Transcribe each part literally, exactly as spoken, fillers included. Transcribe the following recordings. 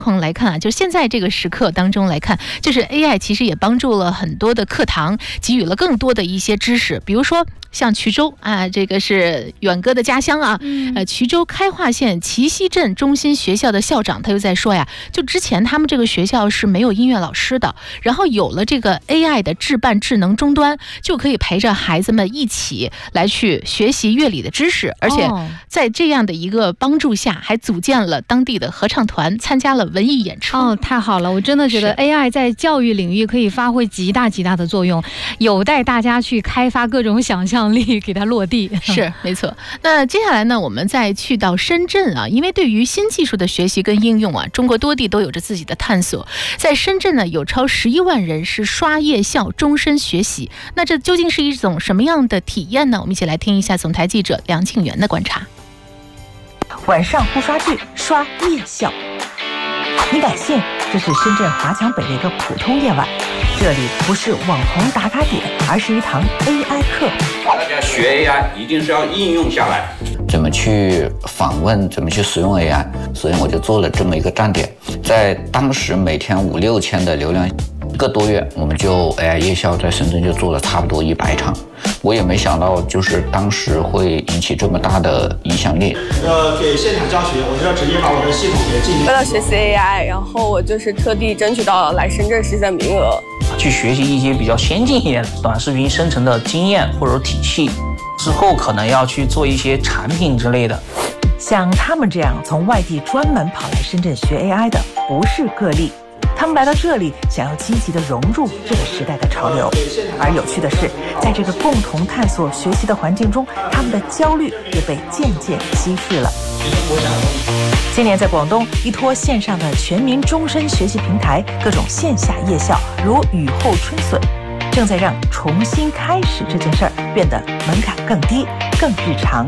况来看啊，就现在这个时刻当中来看，就是 A I 其实也帮助了很多的课堂，给予了更多的一些知识，比如说像衢州啊，这个是远哥的家乡啊， 嗯、 呃，衢州开化县祁溪镇中心学校的校长他又在说呀，就之前他们这个学校是没有音乐老师的，然后有了这个 A I 的智办智能终端，就可以陪着孩子们一起来去学习乐理的知识，而且在这样的一个帮助下，还组建了当地的合唱团，参加了文艺演出。 哦，太好了！我真的觉得 A I 在教育领域可以发挥极大极大的作用，有待大家去开发各种想象力，给它落地。 是，没错。那接下来呢，我们再去到深圳啊，因为对于新技术的学习跟应用啊，中国多地都有着自己的探索。在深圳呢，有超十一万人是刷夜校终身学习。那这究竟是一种什么样的体验呢？我们一起来听一下总台记者梁庆元的观察。 晚上不刷剧，刷夜校。你敢信？这是深圳华强北的一个普通夜晚，这里不是网红打卡点，而是一堂 A I 课。 大家学 A I 一定是要应用下来， 怎么去访问，怎么去使用 A I， 所以我就做了这么一个站点，在当时每天五六千的流量，一个多月我们就 A I 夜校在深圳就做了差不多一百场。我也没想到，就是当时会引起这么大的影响力。 呃，给现场教学，我就要直接把我的系统给进行。 为了学习 A I， 然后我就是特地争取到来深圳实习的名额， 去学习一些比较先进一点的短视频生成的经验或者体系，之后可能要去做一些产品之类的。 像他们这样从外地专门跑来深圳学 A I 的，不是个例。他们来到这里，想要积极地融入这个时代的潮流。而有趣的是，在这个共同探索学习的环境中，他们的焦虑也被渐渐稀释了。今年在广东，依托线上的全民终身学习平台，各种线下夜校如雨后春笋，正在让重新开始这件事儿变得门槛更低、更日常。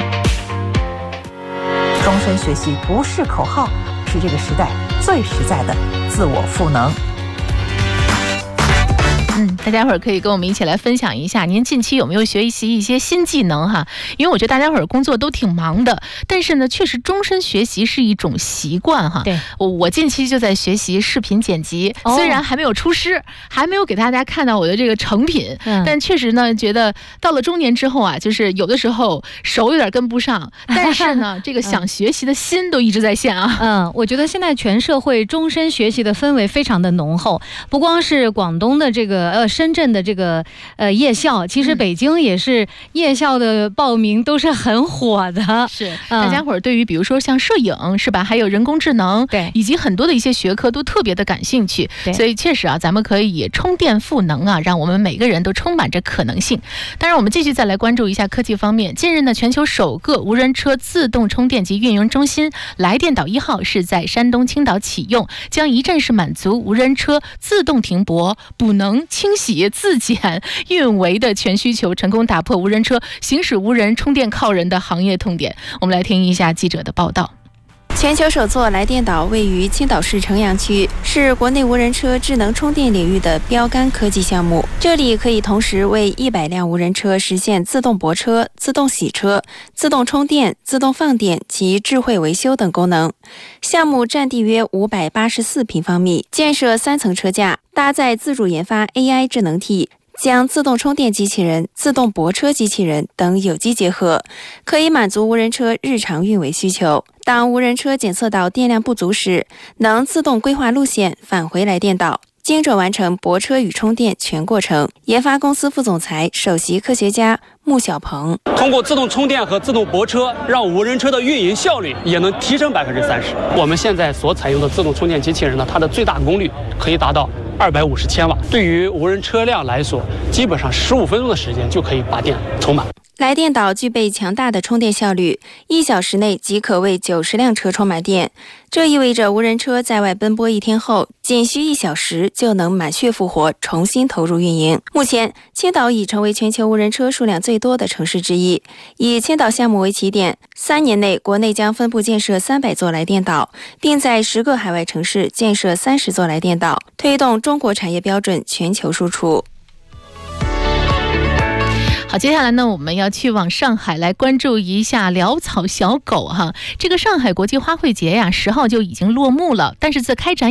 终身学习不是口号，是这个时代最实在的自我赋能。 嗯，大家伙儿可以跟我们一起来分享一下，您近期有没有学习一些新技能哈？因为我觉得大家伙儿工作都挺忙的，但是呢，确实终身学习是一种习惯哈。 对， 我我近期就在学习视频剪辑，哦、虽然还没有出师，还没有给大家看到我的这个成品，嗯、但确实呢，觉得到了中年之后啊，就是有的时候手有点跟不上，但是呢，这个想学习的心都一直在线啊。 嗯，我觉得现在全社会终身学习的氛围非常的浓厚，不光是广东的这个。呃，深圳的这个呃夜校，其实北京也是夜校的报名都是很火的。 是，大家伙儿对于比如说像摄影是吧，还有人工智能， 对， 以及很多的一些学科都特别的感兴趣。所以确实啊，咱们可以充电赋能啊，让我们每个人都充满着可能性。当然，我们继续再来关注一下科技方面。近日呢，全球首个无人车自动充电及运营中心来电岛一号是在山东青岛启用，将一站式满足无人车自动停泊、补能、清洗、自检、运维的全需求，成功打破无人车行驶无人、充电靠人的行业痛点。我们来听一下记者的报道。 全球首座来电岛位于青岛市城阳区，是国内无人车智能充电领域的标杆科技项目。这里可以同时为一百辆无人车实现自动泊车、自动洗车、自动充电、自动放电及智慧维修等功能。项目占地约五百八十四平方米，建设三层车架，搭载自主研发 A I 智能体。将自动充电机器人、自动泊车机器人等有机结合，可以满足无人车日常运维需求。当无人车检测到电量不足时，能自动规划路线返回来电岛，精准完成泊车与充电全过程。研发公司副总裁、首席科学家穆小鹏， 通过自动充电和自动泊车，让无人车的运营效率也能提升百分之三十。我们现在所采用的自动充电机器人呢，它的最大功率可以达到二百五十千瓦，对于无人车辆来说，基本上十五分钟的时间就可以把电充满。 来电岛具备强大的充电效率，一小时内即可为九十辆车充满电。这意味着无人车在外奔波一天后，仅需一小时就能满血复活，重新投入运营。目前，青岛已成为全球无人车数量最多的城市之一。以青岛项目为起点，三年内国内将分步建设三百座来电岛，并在十个海外城市建设三十座来电岛，推动中国产业标准全球输出。 好，接下来呢，我们要去往上海来关注一下潦草小狗哈。这个上海国际花卉节呀，十号就已经落幕了，但是在开展